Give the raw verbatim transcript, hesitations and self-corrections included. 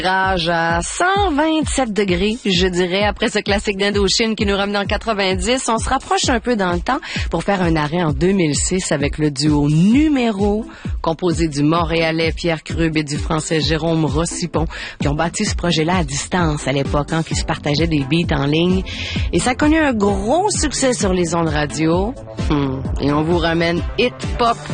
Rage à cent vingt-sept degrés, je dirais, après ce classique d'Indochine qui nous ramène en quatre-vingt-dix. On se rapproche un peu dans le temps pour faire un arrêt en deux mille six avec le duo Numéro, composé du Montréalais Pierre Krug et du Français Jérôme Rossipon, qui ont bâti ce projet-là à distance à l'époque, hein, qui se partageaient des beats en ligne. Et ça a connu un gros succès sur les ondes radio. Hum, et on vous ramène Hit Pop